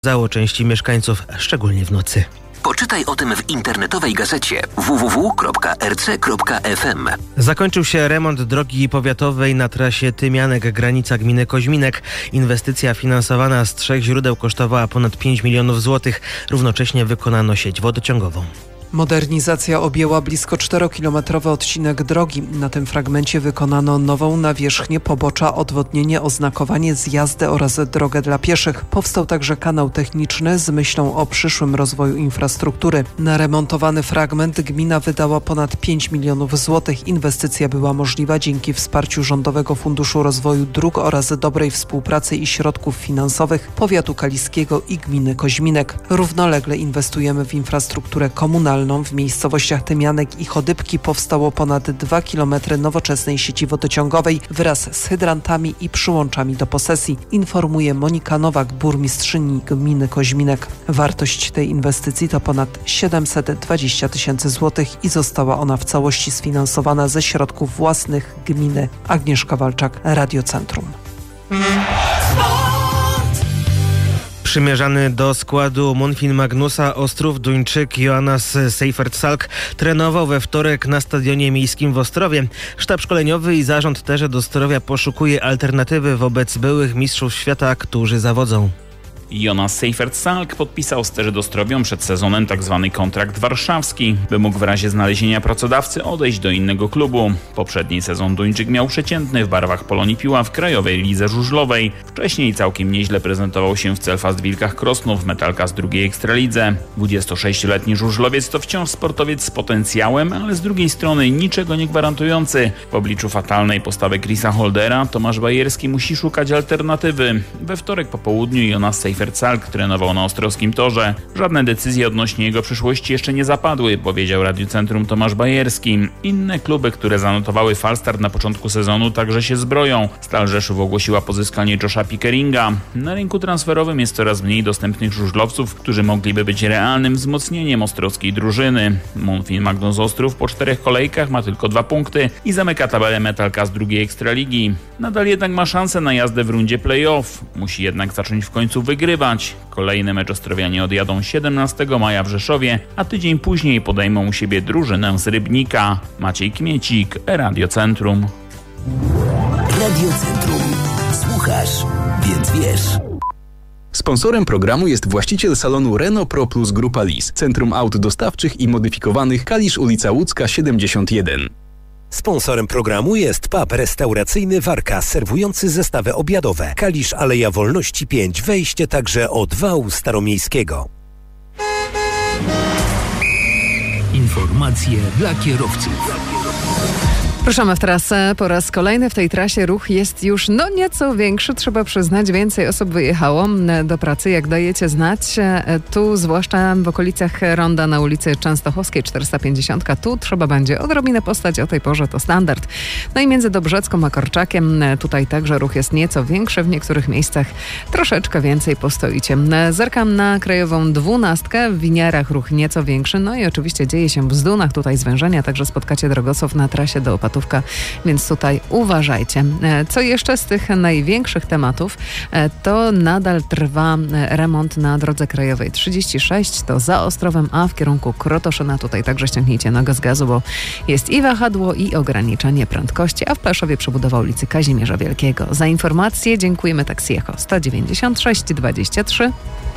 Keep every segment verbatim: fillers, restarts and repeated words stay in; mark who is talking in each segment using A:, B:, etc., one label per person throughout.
A: zało części mieszkańców, szczególnie w nocy.
B: Poczytaj o tym w internetowej gazecie w w w kropka r c kropka f m.
A: Zakończył się remont drogi powiatowej na trasie Tymianek-granica gminy Koźminek. Inwestycja finansowana z trzech źródeł kosztowała ponad pięć milionów złotych. Równocześnie wykonano sieć wodociągową.
C: Modernizacja objęła blisko czterokilometrowy odcinek drogi. Na tym fragmencie wykonano nową nawierzchnię pobocza, odwodnienie, oznakowanie, zjazdy oraz drogę dla pieszych. Powstał także kanał techniczny z myślą o przyszłym rozwoju infrastruktury. Na remontowany fragment gmina wydała ponad pięć milionów złotych. Inwestycja była możliwa dzięki wsparciu Rządowego Funduszu Rozwoju Dróg oraz dobrej współpracy i środków finansowych powiatu kaliskiego i gminy Koźminek. Równolegle inwestujemy w infrastrukturę komunalną. W miejscowościach Tymianek i Chodybki powstało ponad dwa kilometry nowoczesnej sieci wodociągowej wraz z hydrantami i przyłączami do posesji, informuje Monika Nowak, burmistrzyni gminy Koźminek. Wartość tej inwestycji to ponad siedemset dwadzieścia tysięcy złotych i została ona w całości sfinansowana ze środków własnych gminy. Agnieszka Walczak, Radio Centrum.
A: Przymierzany do składu Monfin Magnusa Ostrów Duńczyk Jonas Seifertsalk trenował we wtorek na stadionie miejskim w Ostrowie. Sztab szkoleniowy i zarząd T R Z Ostrowia poszukuje alternatywy wobec byłych mistrzów świata, którzy zawodzą.
D: Jonas Seifertsalk podpisał z T R Z Ostrowią przed sezonem tzw. kontrakt warszawski, by mógł w razie znalezienia pracodawcy odejść do innego klubu. Poprzedni sezon Duńczyk miał przeciętny w barwach Polonii Piła w krajowej lidze żużlowej. Wcześniej całkiem nieźle prezentował się w Celfast Wilkach Krosnów, Metalkas drugiej ekstralidze. dwudziestosześcioletni żużlowiec to wciąż sportowiec z potencjałem, ale z drugiej strony niczego nie gwarantujący. W obliczu fatalnej postawy Chrisa Holdera Tomasz Bajerski musi szukać alternatywy. We wtorek po południu Jonas Seifertsalk Seifertsalk trenował na ostrowskim torze. Żadne decyzje odnośnie jego przyszłości jeszcze nie zapadły, powiedział Radiu Centrum Tomasz Bajerski. Inne kluby, które zanotowały falstart na początku sezonu, także się zbroją. Stal Rzeszów ogłosiła pozyskanie Josha Pickeringa. Na rynku transferowym jest coraz mniej dostępnych żużlowców, którzy mogliby być realnym wzmocnieniem ostrowskiej drużyny. Monfin Magnus Ostrów po czterech kolejkach ma tylko dwa punkty i zamyka tabelę Metalka z drugiej ekstraligi. Nadal jednak ma szansę na jazdę w rundzie play-off. Musi jednak zacząć w końcu wygrywać. Kolejny mecz ostrowianie odjadą siedemnastego maja w Rzeszowie, a tydzień później podejmą u siebie drużynę z Rybnika. Maciej Kmiecik, Radio Centrum.
B: Radio Centrum. Słuchasz, więc wiesz.
E: Sponsorem programu jest właściciel salonu Renault Pro Plus Grupa Lis, Centrum Aut Dostawczych i Modyfikowanych, Kalisz, ulica Łódzka siedemdziesiąt jeden.
F: Sponsorem programu jest pub restauracyjny Warka, serwujący zestawy obiadowe. Kalisz, Aleja Wolności pięć, wejście także od wału staromiejskiego.
G: Informacje dla kierowców.
H: Ruszamy w trasę po raz kolejny. W tej trasie ruch jest już no nieco większy, trzeba przyznać. Więcej osób wyjechało do pracy, jak dajecie znać. Tu, zwłaszcza w okolicach ronda na ulicy Częstochowskiej czterysta pięćdziesiąt, tu trzeba będzie odrobinę postać, o tej porze to standard. No i między Dobrzecką a Korczakiem tutaj także ruch jest nieco większy, w niektórych miejscach troszeczkę więcej postoicie. Zerkam na krajową dwunastkę, w Winiarach ruch nieco większy, no i oczywiście dzieje się w Zdunach, tutaj zwężenia, także spotkacie drogosław na trasie do Opatówka, więc tutaj uważajcie. Co jeszcze z tych największych tematów, to nadal trwa remont na drodze krajowej trzydzieści sześć, to za Ostrowem, a w kierunku Krotoszyna tutaj także ściągnijcie nogę z gazu, bo jest i wahadło, i ograniczenie prędkości, a w Plaszowie przebudowa ulicy Kazimierza Wielkiego. Za informacje dziękujemy Taxi Echo sto dziewięćdziesiąt sześć dwadzieścia trzy.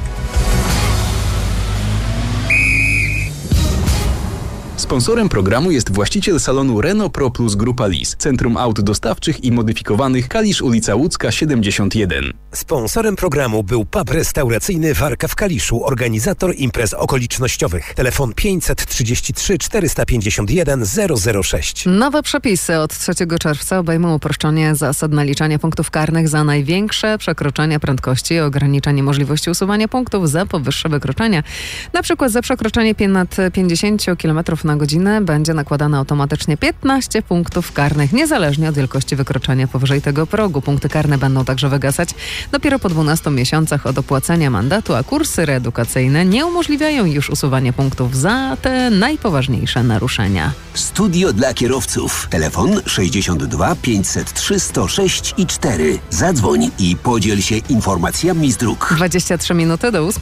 E: Sponsorem programu jest właściciel salonu Renault Pro Plus Grupa Lis, Centrum Aut Dostawczych i Modyfikowanych, Kalisz, ulica Łódzka siedemdziesiąt jeden.
F: Sponsorem programu był pub restauracyjny Warka w Kaliszu, organizator imprez okolicznościowych. Telefon pięćset trzydzieści trzy czterysta pięćdziesiąt jeden zero zero sześć.
H: Nowe przepisy od trzeciego czerwca obejmą uproszczenie zasad naliczania punktów karnych za największe przekroczenia prędkości i ograniczenie możliwości usuwania punktów za powyższe wykroczenia. Na przykład za przekroczenie ponad pięćdziesiąt kilometrów na godzinę będzie nakładane automatycznie piętnaście punktów karnych, niezależnie od wielkości wykroczenia powyżej tego progu. Punkty karne będą także wygasać dopiero po dwunastu miesiącach od opłacenia mandatu, a kursy reedukacyjne nie umożliwiają już usuwania punktów za te najpoważniejsze naruszenia.
B: Studio dla kierowców. Telefon sześćdziesiąt dwa pięćset trzy sto sześć i cztery. Zadzwoń i podziel się informacjami z dróg.
H: dwadzieścia trzy minuty do ósmej.